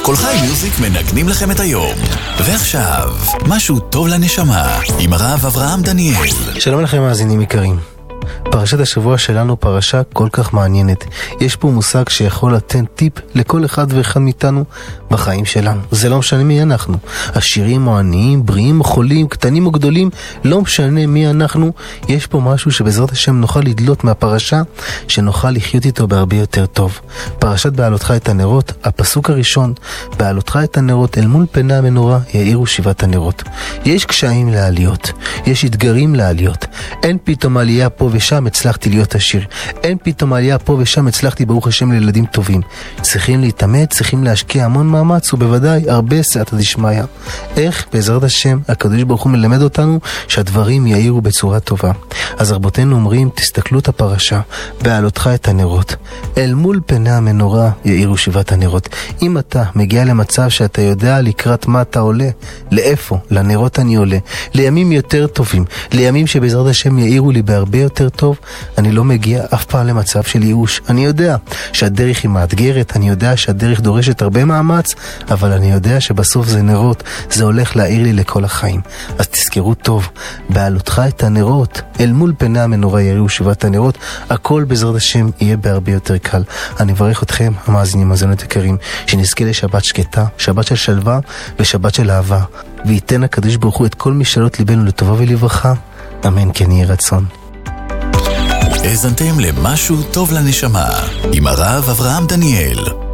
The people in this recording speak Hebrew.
כל חי מיוזיק מנגנים לכם את היום. ועכשיו, משהו טוב לנשמה, עם הרב אברהם דניאל. שלום לכם מאזינים יקרים. פרשת השבוע שלנו פרשה כל כך מעניינת. יש פה מושג שיכול לתת טיפ לכל אחד ואחד מאיתנו בחיים שלנו. זה לא משנה מי אנחנו. עשירים או עניים, בריאים או חולים, קטנים או גדולים, לא משנה מי אנחנו. יש פה משהו שבעזרת השם נוכל לדלות מהפרשה, שנוכל לחיות איתו בהרבה יותר טוב. פרשת בעלותך את הנרות, הפסוק הראשון, בעלותך את הנרות אל מול פני המנורה יאירו שבעת הנרות. יש קשיים לעליות, יש אתגרים לעליות. אין פתאום עלייה פה ושם הצלחתי להיות עשיר. אין פתאום עלייה פה ושם הצלחתי ברוך השם לילדים טובים. צריכים להתאמץ, צריכים להשקיע המון מאמץ ובוודאי הרבה סייעתא דשמיא. איך? בעזרת השם הקדוש ברוך הוא מלמד אותנו שהדברים יאירו בצורה טובה. אז רבותינו אומרים, תסתכלו את הפרשה, בעלותך את הנרות אל מול פני המנורה יאירו שבעת הנרות. אם אתה מגיע למצב שאתה יודע לקראת מה אתה עולה, לאיפה? לנרות אני עולה, לימים יותר טובים, לימים שבעזרת השם יאירו לי בהרבה יותר טוב. אני לא מגיע אף פעם למצב של ייאוש. אני יודע שהדרך היא מאתגרת, אני יודע שהדרך דורשת הרבה מאמץ, אבל אני יודע שבסוף זה נרות, זה הולך להאיר לי לכל החיים. אז תזכרו טוב, בעלותך את הנרות אל מול פני המנורה יאירו שבעת הנרות. הכל בעזרת השם יהיה בהרבה יותר קל. אני מברך אתכם המאזינים המאזינות יקרים, שנזכה לשבת שקטה, שבת של שלווה ושבת של אהבה, וייתן הקדוש ברוך הוא את כל משאלות ליבנו לטובה ולברכה, אמן כן יהי רצון. האזנתם למשהו טוב לנשמה עם הרב אברהם דניאל.